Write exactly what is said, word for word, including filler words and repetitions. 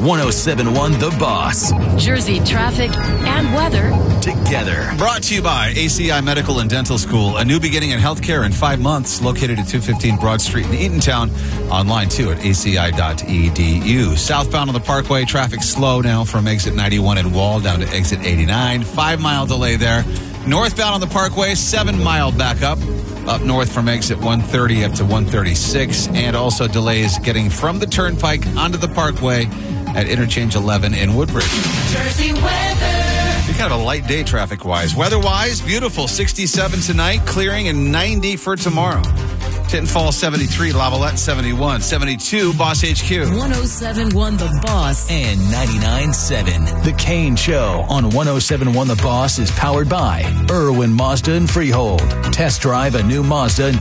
one oh seven point one The Boss. Jersey traffic and weather together. Brought to you by A C I Medical and Dental School, a new beginning in healthcare in five months, located at two fifteen Broad Street in Eatontown. Online, too, at a c i dot e d u. Southbound on the Parkway, traffic slow now from exit ninety-one in Wall down to exit eighty-nine. Five-mile delay there. Northbound on the Parkway, seven-mile backup. Up north from exit one thirty up to one thirty-six. And also delays getting from the Turnpike onto the Parkway at Interchange eleven in Woodbridge. Jersey weather. Be kind of a light day traffic-wise. Weather-wise, beautiful. sixty-seven tonight, clearing, and ninety for tomorrow. Tinton Falls, seventy-three. Lavalette, seventy-one. seventy-two, Boss H Q. one oh seven point one The Boss. And ninety-nine point seven The Kane Show on one oh seven point one The Boss is powered by Irwin Mazda and Freehold. Test drive a new Mazda and